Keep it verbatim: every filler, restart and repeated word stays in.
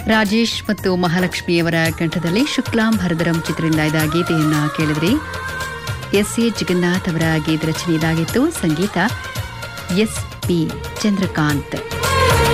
ರಾಜೇಶ್ ಮತ್ತು ಮಹಾಲಕ್ಷ್ಮಿಯವರ ಕಂಠದಲ್ಲಿ ಶುಕ್ಲಾಂ ಭರದರಂ ಚಿತ್ರದಿಂದ ಇದ್ದ ಗೀತೆಯನ್ನು ಕೇಳಿದ್ರಿ. ಎಸ್ ಎ ಜಗನ್ನಾಥ್ ಅವರ ಗೀತ ರಚನೆ ಇದಾಗಿತ್ತು. ಸಂಗೀತ ಎಸ್ ಪಿ ಚಂದ್ರಕಾಂತ್.